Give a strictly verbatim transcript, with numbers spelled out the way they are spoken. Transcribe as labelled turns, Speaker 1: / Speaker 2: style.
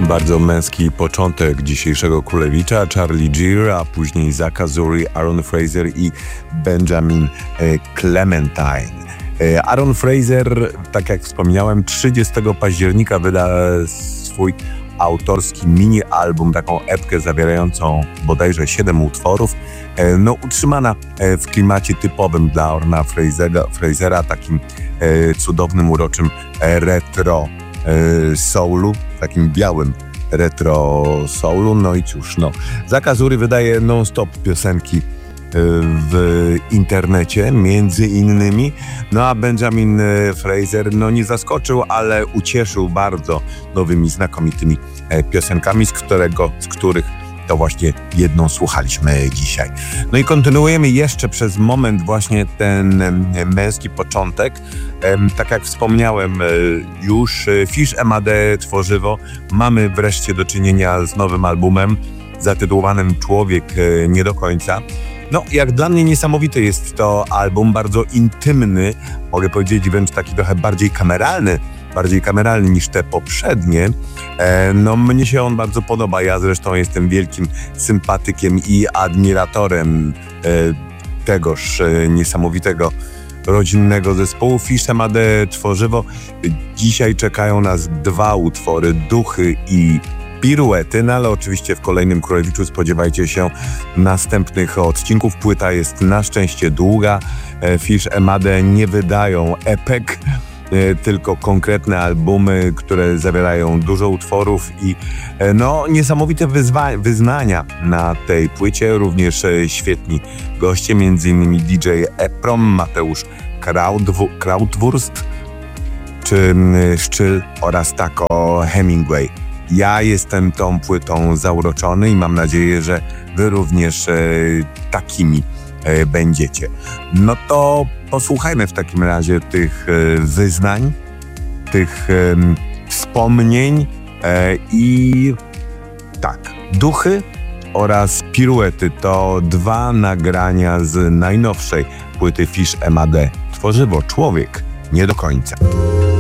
Speaker 1: Bardzo męski początek dzisiejszego Królewicza, Charlie Gear, a później Zack Azzurri, Aaron Fraser i Benjamin Clementine. Aaron Fraser, tak jak wspomniałem, trzydziestego października wyda swój autorski mini-album, taką epkę zawierającą bodajże siedem utworów, no utrzymana w klimacie typowym dla Aarona Frasera, Frasera takim cudownym, uroczym retro soulu, takim białym retro soulu. No i cóż, no. Zack Azzurri wydaje non-stop piosenki w internecie, między innymi. No a Benjamin Fraser no nie zaskoczył, ale ucieszył bardzo nowymi, znakomitymi piosenkami, z, którego, z których to właśnie jedną słuchaliśmy dzisiaj. No i kontynuujemy jeszcze przez moment właśnie ten męski początek. Tak jak wspomniałem już, Fish M A D Tworzywo. Mamy wreszcie do czynienia z nowym albumem zatytułowanym Człowiek nie do końca. No, jak dla mnie niesamowity jest to album, bardzo intymny, mogę powiedzieć wręcz taki trochę bardziej kameralny, bardziej kameralny niż te poprzednie. E, no, mnie się on bardzo podoba. Ja zresztą jestem wielkim sympatykiem i admiratorem e, tegoż e, niesamowitego rodzinnego zespołu Fish M A D Tworzywo. Dzisiaj czekają nas dwa utwory, Duchy i Piruety, no ale oczywiście w kolejnym Królewiczu spodziewajcie się następnych odcinków. Płyta jest na szczęście długa. Fish M A D nie wydają epek, tylko konkretne albumy, które zawierają dużo utworów i no niesamowite wyzwa- wyznania na tej płycie. Również świetni goście, między innymi D J Eprom, Mateusz Krautw- Krautwurst czy Szczyl oraz Taco Hemingway. Ja jestem tą płytą zauroczony i mam nadzieję, że wy również e, takimi e, będziecie. No to posłuchajmy w takim razie tych e, wyznań, tych e, wspomnień e, i tak, Duchy oraz Piruety to dwa nagrania z najnowszej płyty Fish M A D Tworzywo, Człowiek nie do końca.